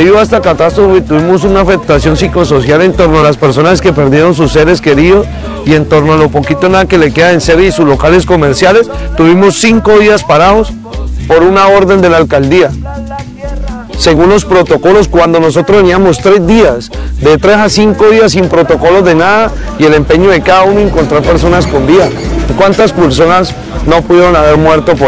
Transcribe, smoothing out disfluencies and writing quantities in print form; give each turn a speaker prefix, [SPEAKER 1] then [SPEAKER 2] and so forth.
[SPEAKER 1] debido a esta catástrofe tuvimos una afectación psicosocial en torno a las personas que perdieron sus seres queridos y en torno a lo poquito nada que le queda en Sevi y sus locales comerciales. Tuvimos 5 días parados por una orden de la alcaldía. Según los protocolos, cuando nosotros veníamos 3 días, de 3 a 5 días sin protocolos de nada y el empeño de cada uno encontrar personas con vida. ¿Cuántas personas no pudieron haber muerto por